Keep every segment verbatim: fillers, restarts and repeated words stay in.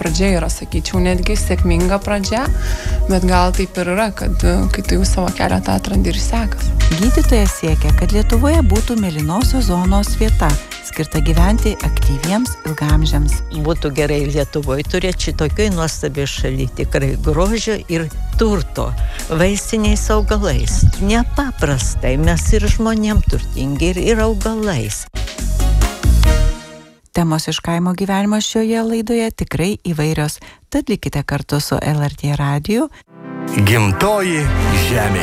pradžia yra, sakyčiau, netgi sėkminga pradžia, bet gal taip ir yra, kad kai tu jau savo kelią tą atrandi ir sekas. Gydytojas siekia, kad Lietuvoje būtų mėlynosios zonos vieta, skirta gyventi aktyviems ilgamžiams. Būtų gerai Lietuvoje turėti šitokioj nuostabiai šaly, tikrai grožio ir turto, vaistiniais augalais. Nepaprastai, mes ir žmonėm turtingi, ir, ir augalais. Temos iš kaimo gyvenimo šioje laidoje tikrai įvairios, tad likite kartu su L R T radiju. Gimtoji žemė.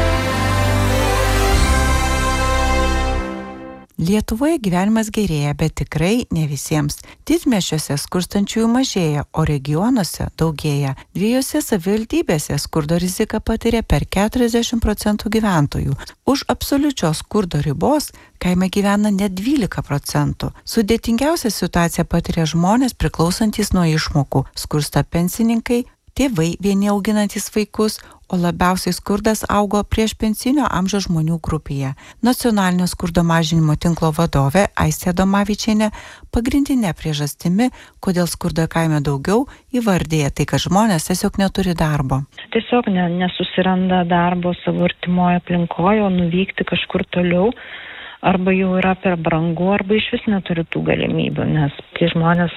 Lietuvoje gyvenimas gerėja, bet tikrai ne visiems. Didmiesčiuose skurstančiųjų mažėja, o regionuose daugėja. Dviejose savivaldybėse skurdo riziką patiria per keturiasdešimt procentų gyventojų. Už absoliučios skurdo ribos kaime gyvena net dvylika procentų. Sudėtingiausia situacija patiria žmonės priklausantys nuo išmokų. Skursta pensininkai, tėvai vieni auginantys vaikus, o labiausiai skurdas augo prieš pensinio amžiaus žmonių grupėje. Nacionalinio skurdo mažinimo tinklo vadovė Aistė Adomavičienė pagrindinė priežastimi, kodėl skurdo kaime daugiau, įvardija tai, kad žmonės tiesiog neturi darbo. Tiesiog ne, nesusiranda darbo savo artimoje aplinkoje, o nuvykti kažkur toliau arba jau yra per brangu, arba iš vis neturi tų galimybių, nes kai žmonės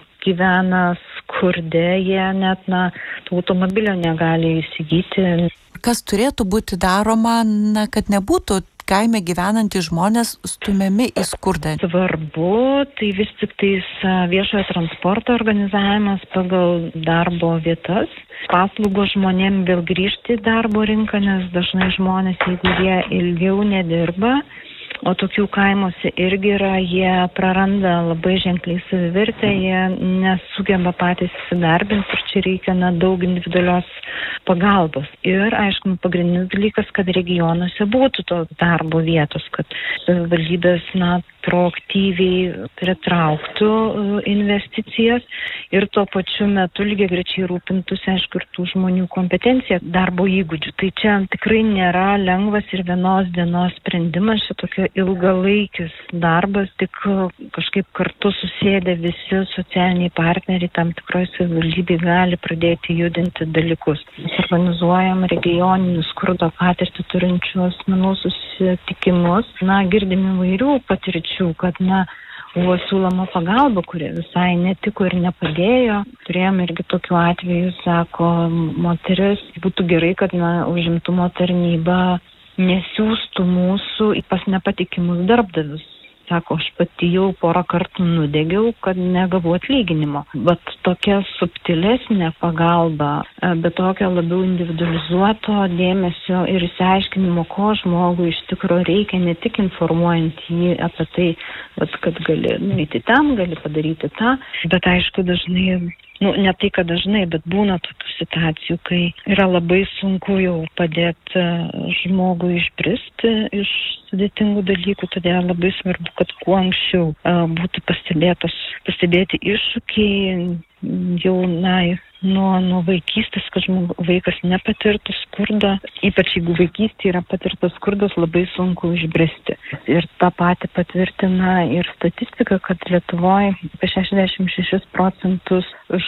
gyvena skurde, jie net na, automobilio negali įsigyti. Kas turėtų būti daroma, na, kad nebūtų kaime gyvenantys žmonės stumiami į skurdą? Svarbu, tai vis tik tais viešojo transporto organizavimas pagal darbo vietas. Paslaugos žmonėm vėl grįžti į darbo rinką, nes dažnai žmonės, jeigu jie ilgiau nedirba, o tokių kaimuose irgi yra, jie praranda labai ženkliai savivertę, jie nesugeba patys įsidarbinti ir čia reikia na, daug individualios pagalbos. Ir, aišku, pagrindinis dalykas, kad regionuose būtų to darbo vietos, kad savivaldybės na, proaktyviai pritrauktų investicijas ir tuo pačiu metu lygiagrečiai rūpintųsi, aišku, ir tų žmonių kompetencija, darbo įgūdžių. Tai čia tikrai nėra lengvas ir vienos dienos sprendimas, čia tokia ilgalaikis darbas, tik kažkaip kartu susėdę visi socialiniai partneriai tam tikroje savivaldybėje gali pradėti judinti dalykus. Mes organizuojam regioninius skurdo patirtį turinčių asmenų susitikimus. Na, girdim įvairių patirčių, kad, na, buvo siūloma pagalba, kuri visai netiko ir nepadėjo. Turėjom irgi tokių atvejų, sako moteris, būtų gerai, kad, na, užimtumo tarnyba nesiųstų mūsų pas nepatikimus darbdavius. Sako, aš pati jau porą kartų nudegiau, kad negavau atlyginimo. Bet tokia subtilesnė pagalba, bet tokia labiau individualizuoto dėmesio ir išsiaiškinimo, ko žmogui iš tikrųjų reikia, ne tik informuojant jį apie tai, kad gali nueiti ten, gali padaryti tą, bet aišku dažnai, nu, ne tai, kad dažnai, bet būna tokių situacijų, kai yra labai sunku jau padėti žmogui išbristi iš sudėtingų dalykų, todėl labai svarbu, kad kuo anksčiau būtų pastebėtos, pastebėti iššūkiai jau, na, nuo, nuo vaikystės, kad žmog, vaikas nepatirtų skurdą, ypač jeigu vaikystė yra patirtas skurdas, labai sunku išbristi. Ir tą patį patvirtina ir statistika, kad Lietuvoje apie šešiasdešimt šešis procentus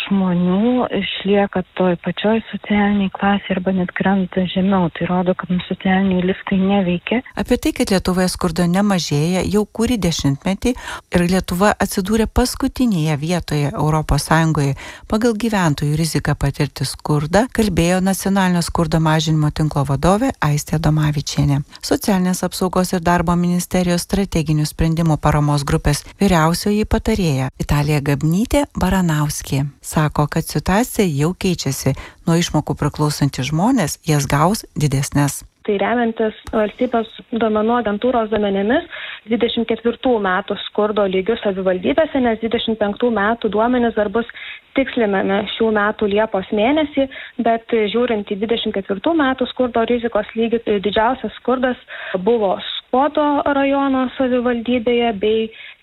žmonių išlieka toj pačioj socialiniai klasė arba net krenta žemiau. Tai rodo, kad socialiniai liftai neveikia. Apie tai, kad Lietuvoje skurdo nemažėja, jau kurį dešimtmetį ir Lietuva atsidūrė paskutinėje vietoje Europos Sąjungoje pagal gyventojų riziką patirti skurdą, kalbėjo Nacionalinio skurdo mažinimo tinklo vadovė Aistė Adomavičienė. Socialinės apsaugos ir darbo ministerijos strateginių sprendimų paramos grupės vyriausioji patarėja Vitalija Gabnytė Baranauskė sako, kad situacija jau keičiasi. Nuo išmokų priklausantys žmonės jas gaus didesnės. Tai remiantis valstybės duomenų agentūros duomenimis dvidešimt ketvirtų metų skurdo lygių savivaldybėse, nes dvidešimt penktų metų duomenys dar bus tikslinami šių metų Liepos mėnesį, bet žiūrint į dvidešimt ketvirtų metų skurdo rizikos lygį, didžiausias skurdas buvo Skuodo rajono savivaldybėje bei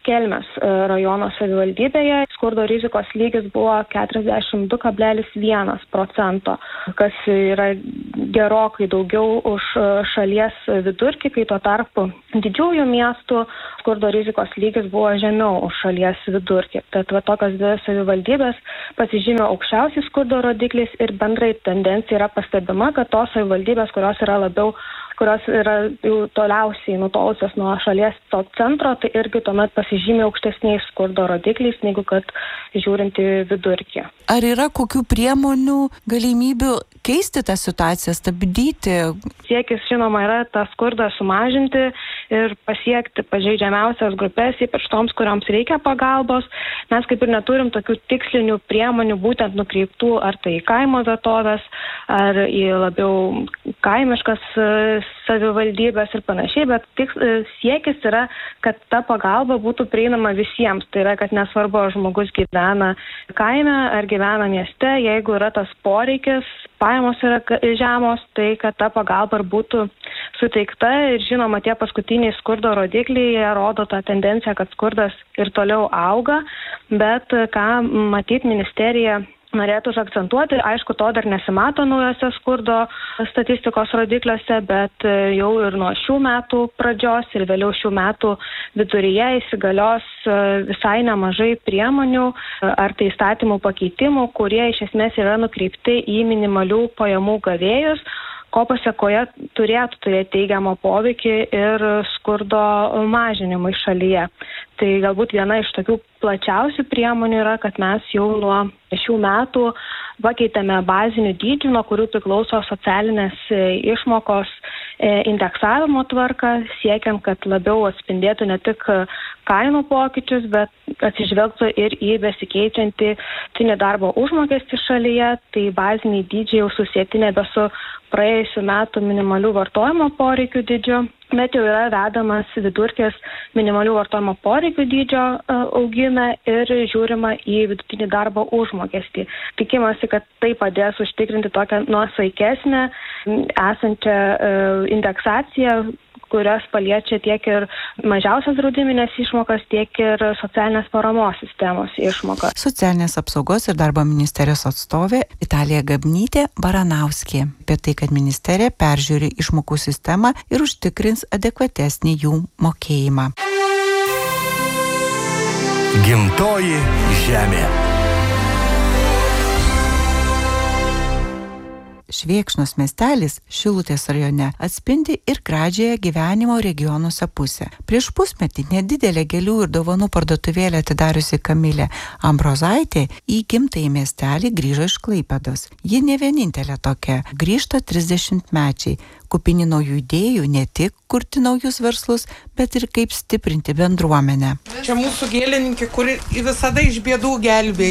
Kelmės rajono savivaldybėje skurdo rizikos lygis buvo keturiasdešimt du kablelis vienas procento, kas yra gerokai daugiau už šalies vidurkį, kai tuo tarpu didžiųjų miestų skurdo rizikos lygis buvo žemiau už šalies vidurkį. Tad va, tokios dvi savivaldybės pasižymė aukščiausiais skurdo rodikliais ir bendrai tendencija yra pastebima, kad tos savivaldybės, kurios yra labiau kurios yra jau toliausiai nutolusios nuo šalies to centro, tai irgi tuomet pasižymė aukštesniais skurdo rodikliais, negu kad žiūrint į vidurkį. Ar yra kokių priemonių, galimybių keisti tą situaciją, stabdyti? Siekis, žinoma, yra tą skurdą sumažinti ir pasiekti pažeidžiamiausias grupės, ypač toms, kuriams reikia pagalbos. Mes kaip ir neturim tokių tikslinių priemonių būtent nukreiptų ar tai į kaimo vietovės, ar į labiau kaimiškas savivaldybės ir panašiai, bet tik siekis yra, kad ta pagalba būtų prieinama visiems. Tai yra, kad nesvarbu, ar žmogus gyvena kaime ar gyvena mieste, jeigu yra tas poreikis, pajamos yra žemos, tai kad ta pagalba būtų suteikta ir žinoma, tie paskutiniai skurdo rodikliai jie rodo tą tendenciją, kad skurdas ir toliau auga, bet ką matyt ministerija norėtų užakcentuoti, aišku, to dar nesimato naujose skurdo statistikos rodikliuose, bet jau ir nuo šių metų pradžios ir vėliau šių metų viduryje įsigalios visai nemažai priemonių ar tai įstatymų pakeitimų, kurie iš esmės yra nukreipti į minimalių pajamų gavėjus, ko pasekoje turėtų turėti teigiamą poveikį ir skurdo mažinimui šalyje. Tai galbūt viena iš tokių plačiausių priemonių yra, kad mes jau nuo šių metų pakeitėme bazinių dydžių, nuo kurių priklauso socialinės išmokos indeksavimo tvarką, siekiant, kad labiau atspindėtų ne tik kainų pokyčius, bet atsižvelgtų ir į besikeičiantį darbo užmokestį šalyje. Tai baziniai dydžiai jau susėti nebe su praėjusių metų minimalių vartojimo poreikių dydžiu, bet jau yra vedamas vidurkis minimalių vartojimo poreikių dydžio augime ir žiūrima į vidutinį darbo užmokestį. Tikimasi, kad tai padės užtikrinti tokią nuosaikesnę esančią indeksaciją, kurios paliečia tiek ir mažiausias draudiminės išmokas, tiek ir socialinės paramos sistemos išmokas. Socialinės apsaugos ir darbo ministerijos atstovė Vitalija Gabnytė-Baranauskė apie tai, kad ministerija peržiūri išmokų sistemą ir užtikrins adekvatesnį jų mokėjimą. Gimtoji žemė. Švėkšnos miestelis Šilutės rajone atspindi ir gražiąją gyvenimo regionuose pusę. Prieš pusmetį nedidelę gėlių ir dovanų parduotuvėlę atidariusi Kamilė Ambrozaitė į gimtąjį miestelį grįžo iš Klaipėdos. Ji ne vienintelė tokia. Grįžta trisdešimtmečiai, kupini naujų idėjų, ne tik kurti naujus verslus, bet ir kaip stiprinti bendruomenę. Čia mūsų gėlininkė, kuri visada iš bėdų gelbėj.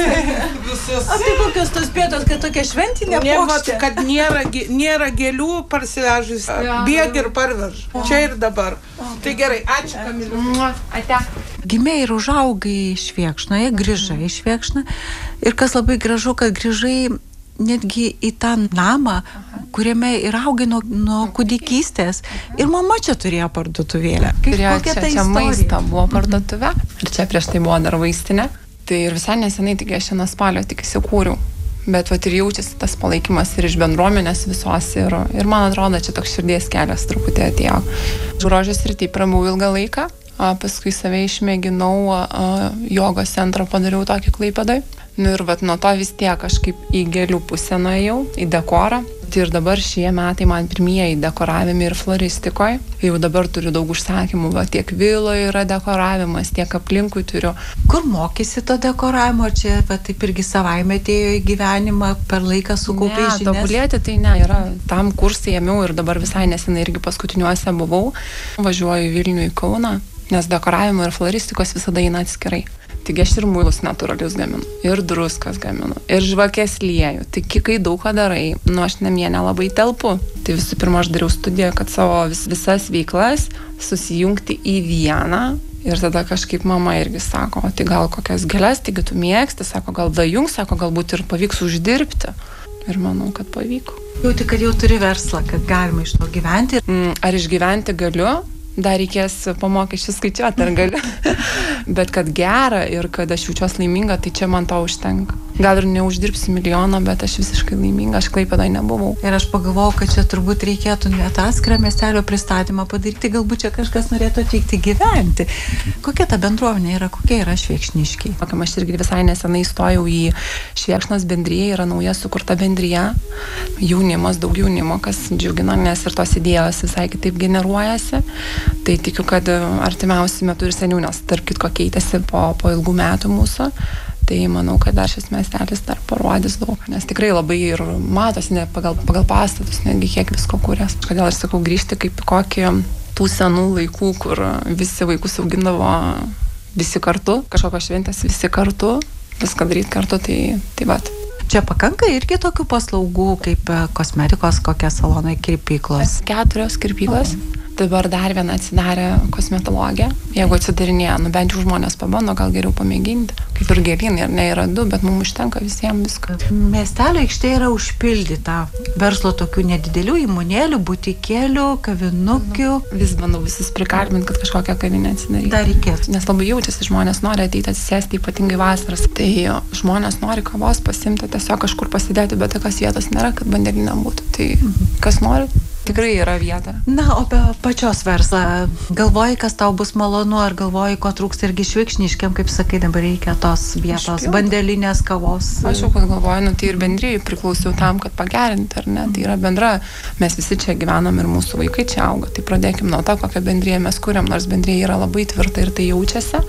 Visus. O tai kokios tos bėdos, kad tokia šventinė puokštė? Kad nėra, nėra gėlių parsivežus, bėg ir parvež. Čia ir dabar. Tai gerai, ačiū Kamilė. Ate. Gimė ir užaugai Švėkšnoje, grįžai į Švėkšną. Ir kas labai gražu, kad grįžai netgi į tą namą, kuriame ir augai nuo, nuo kūdikystės. Ir mama čia turėjo parduotuvėlę. Turėjo čia, čia maistą buvo parduotuvė. Ir čia prieš tai buvo dar vaistinė. Tai ir visai nesenai, tik aš šiandien spalio tik įsikūriau. Bet vat ir jaučiasi tas palaikymas ir iš bendruomenės visos. Ir, ir man atrodo, čia toks širdies kelias truputį atėjo. Grožio srity prabuvau ilgą laiką. A, paskui save išmėginau, a, jogos centrą padariau tokį Klaipėdoj. Nu ir vat nuo to vis tiek kažkaip į gėlių pusę nuėjau, į dekorą. Tai ir dabar šie metai man pirmieji dekoravime ir floristikoje. Jau dabar turiu daug užsakymų, va, tiek viloje yra dekoravimas, tiek aplinkui turiu. Kur mokysi to dekoravimo? Čia va, taip irgi savaime atėjo į gyvenimą, per laiką sukaupai žinias? Ne, tobulėti tai ne, yra tam kursai ėmiau ir dabar visai nesenai irgi paskutiniuose buvau. Važiuoju Vilnių į Kauną, nes dekoravimo ir floristikos visada eina atskirai. Tik aš ir muilus natūralius gaminu, ir druskas gaminu, ir žvakės lieju. Tik kai daug ką darai, nu aš namie nelabai telpu. Tai visų pirma, aš dariau studiją, kad savo vis, visas veiklas susijungti į vieną. Ir tada kažkaip mama irgi sako, o tai gal kokias gėles, taigi tu mėgsti, sako, gal dajung, sako, galbūt ir pavyks uždirbti. Ir manau, kad pavyko. Jauti, kad jau turi verslą, kad galima iš to gyventi. Mm, ar išgyventi galiu? dar reikės po mokesčių skaičiuoti, ar galiu. Bet kad gera ir kad aš jaučiuosi laiminga, tai čia man to užtenka. Gal ir neuždirbsiu milijoną, bet aš visiškai laiminga, aš Klaipėdoje nebuvau. Ir aš pagalvojau, kad čia turbūt reikėtų net atskirą miestelio pristatymą padaryti, galbūt čia kažkas norėtų atvykti gyventi. Kokia ta bendruomenė yra, kokie yra Švėkšniškiai? Aš irgi visai nesenai stojau į Švėkšnos bendriją, yra nauja sukurta bendrija, jaunimas, daug jaunimo, kas džiugina, nes ir tos idėjos visai kitaip generuojasi. Tai tikiu, kad artimiausiu metu ir seniau, nes tarp kitko keitėsi po, po ilgų metų mūsų. Tai manau, kad dar šis miestelis dar parodys daug, nes tikrai labai ir matosi ne pagal, pagal pastatus, netgi kiek visko kūrės. Kodėl aš sakau grįžti kaip kokį tų senų laikų, kur visi vaikus augindavo visi kartu, kažkokios šventės visi kartu, viską daryti kartu, tai, tai vat. Čia pakanka irgi tokių paslaugų, kaip kosmetikos, kokie salonai, kirpyklos. Keturios kirpyklos. Dabar dar viena atsidarė kosmetologija. Jeigu atsidarinėja, nu bent jau žmonės pabando, gal geriau pamėginti. Kaip ir gėlynai, ir ne yra du, bet mums užtenka visiems viską. Miestelio aikštė yra užpildyta verslo tokių nedidelių įmonėlių, butikėlių, kavinukių. Vis bandau visus prikalbinti, kad kažkokią kavinę atsidaryti. Dar reikėtų. Nes labai jaučiasi, žmonės nori ateiti atsisėsti, ypatingai vasaras. Tai žmonės nori kavos pasimti, tiesiog kažkur pasidėti, bet tokios vietos nėra, kad bandelinė būtų. Tai kas nori, tikrai yra vieta. Na, o be pačios verslą, galvoji, kas tau bus malonu, ar galvoji, ko trūks irgi Švėkšniškiam, kaip sakai, dabar reikia tos vietos, bandelinės kavos. Aš jau, kad galvoju, nu tai ir bendrijai priklausiau tam, kad pagerinti, ar ne, tai yra bendra, mes visi čia gyvenam ir mūsų vaikai čia auga, tai pradėkim nuo to, kokią bendriją mes kuriam, nors bendrija yra labai tvirta ir tai jaučiasi.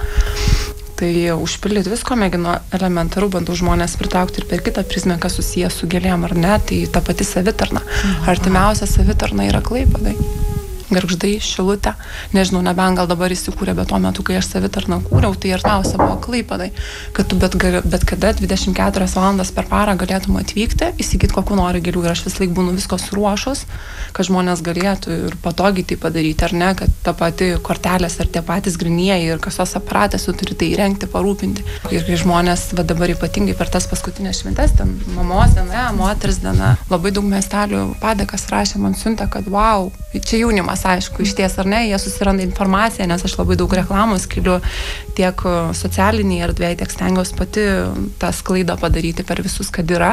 Tai užpildyti visko mėginu elementaru, bandau žmonės pritraukti ir per kitą prizmę, kas susijęs su gėlėm ar ne, tai ta pati savitarna. Artimiausia savitarna yra Klaipėdai. Gargždai, Šilutė, nežinau, nebent gal dabar įsikūrė, bet tuo metu, kai aš savitarną kūriau, tai artimiausia buvo Klaipėdai, kad tu bet, bet kada dvidešimt keturias valandas per parą galėtum atvykti, įsigyti kokių nori gėlių ir aš vis laik būnu visko suruošus, kad žmonės galėtų ir patogiai tai padaryti, ar ne, kad ta pati kortelės ar tie patys grynieji ir kasos aparatas tu turi tai įrengti, parūpinti. Ir kai žmonės, va dabar ypatingai per tas paskutinės šventes, ten mamos diena, moters diena, labai daug miestelių padėkas rašė, man siuntė, kad wow, čia jaunimas, aišku, iš ties ar ne, jie susiranda informaciją, nes aš labai daug reklamos skiliu tiek socialiniai erdvėje, tiek stengiuosi pati tą sklaidą padaryti per visus, kad yra.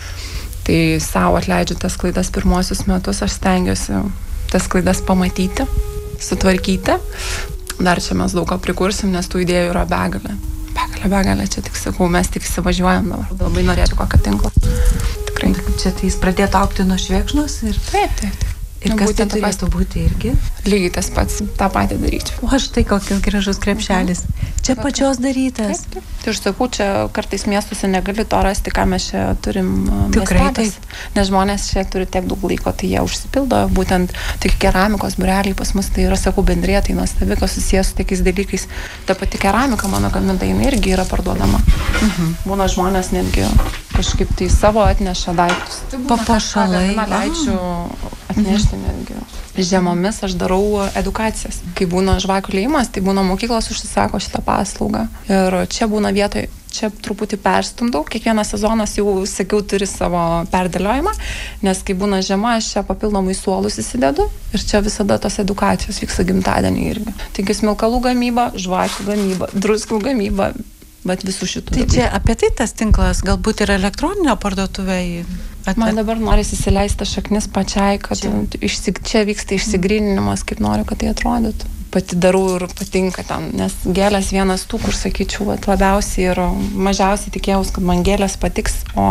Tai savo atleidžiu tas klaidas pirmosius metus, aš stengiuosi tas klaidas pamatyti, sutvarkyti. Dar čia mes daug ką prikursim, nes tų idėjų yra begalė. Begalė, begalė, čia tik sakau, mes tik įsivažiuojam dabar. Labai norėčiau kokio tinklo. Tikrai. Čia tai jis pradėtų augti nuo Švėkšnos ir... Taip, taip, taip. Ir kas tai turėtų būti irgi? Lygiai tas pats, tą patį daryčiau. O štai kokias gražus krepšelis. Čia pačios darytas. Taip, taip. Tai aš sakau, čia kartais miestuose negali to rasti, ką mes čia turim miesteliuose. Nes žmonės čia turi tiek daug laiko, tai jie užsipildo. Būtent tik keramikos būreliai pas mus, tai yra, sakau, bendrija, tai nuostabi, kas susijęs su tokiais dalykais. Ta pati keramika, mano gaminta, jinai irgi yra parduodama. Mhm. Būna žmonės netgi kažkaip tai savo atneša daiktus. Papuošalai. Leidžiu atnešti netgi. Žiemomis aš darau edukacijas. Kai būna žvakių liejimas, tai būna mokyklos užsisako šitą paslaugą. Ir čia būna vietoj, čia truputį perstumdau. Kiekvienas sezonas jau, sakiau, turi savo perdėliojimą, nes kai būna žiema, aš čia papildomai suolus įsidedu ir čia visada tos edukacijos vyksta gimtadienį irgi. Taigi smilkalų gamyba, žvakių gamyba, druskų gamyba, bet visų šitų. Tai čia apie tai tas tinklas, galbūt ir elektroninio parduotuvėje. At... Man dabar norisi įsileisti šaknis pačiai, kad čia, išsi, čia vyksta išsigryninimas, kaip noriu, kad tai atrodytų. Pati darau ir patinka ten, nes gėlės vienas tų, kur sakyčiau, at, labiausiai ir mažiausiai tikėjaus, kad man gėlės patiks, o,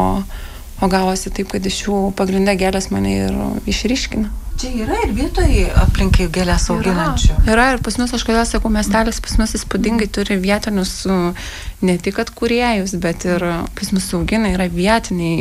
o gavosi taip, kad iš jų pagrindė gėlės mane ir išryškina. Čia yra ir vietoje aplinkai gėlės auginančių. Yra, yra ir pas mus, aš kodėl sakau, miestelis pas mus įspūdingai turi vietinius ne tik atkūrėjus, bet ir pas mus augina yra vietiniai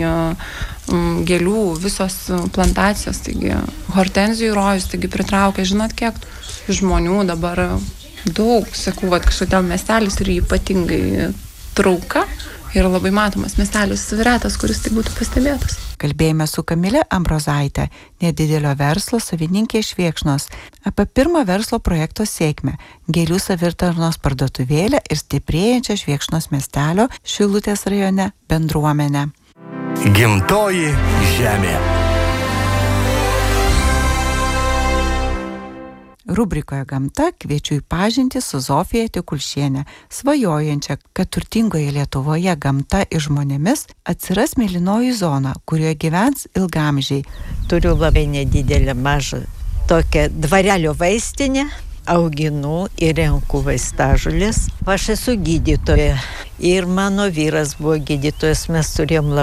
um, gėlių visos plantacijos, taigi hortenzijų rojus, taigi pritraukia, žinot, kiek žmonių dabar daug, sakau, kad kažkodėl miestelis turi ypatingai trauką. Yra labai matomas miestelis retas, kuris tai būtų pastebėtas. Kalbėjome su Kamilė Ambrozaitė, nedidelio verslo savininkė iš Švėkšnos, apie pirmą verslo projekto sėkmę, gėlių savitarnos parduotuvėlę ir stiprėjančią Švėkšnos miestelio Šilutės rajone bendruomenę. Gimtoji žemė. Rubrikoje Gamta kviečiu į pažintį su Zofija Tikulšienė, svajojančia, kad turtingoje Lietuvoje gamta ir žmonėmis atsiras mėlynoji zona, kurioje gyvens ilgamžiai. Turiu labai nedidelę mažą tokią dvarelio vaistinę, auginu ir renku vaistažolės. Aš esu gydytoja ir mano vyras buvo gydytojas, mes turėjom labai